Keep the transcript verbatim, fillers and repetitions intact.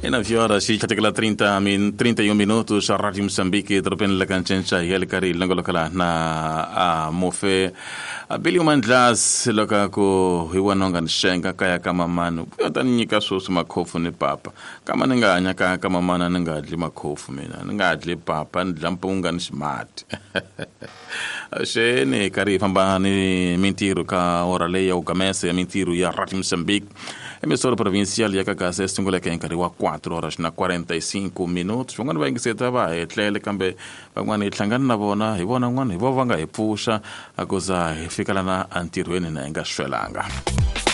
Ena viora si katika trinta min trinta e um minutos a Rádio Moçambique dropendo la cancha e ele cari langolokala na a mofe a Billy Mandlas loka ko hiwanonga nshenga kaya kama manu yota nyika sosu makofu ni papa kama ninga nyaka kama mana ninga adli makofu mina ninga adli papa ndlampunga ni smart shene kari famba ni mintiru ka orale ya ukamese mintiru ya Rádio Moçambique emissora provincial ya kakase stingula ke enkari wa quatro horas na quarenta e cinco minutos vangwana va ingiseta va etlele kambe vangwana ihlangana na vona hi vona ngwana hi vova nga hi pfusha akoza hi fikala na antirweni na enga shwelanga.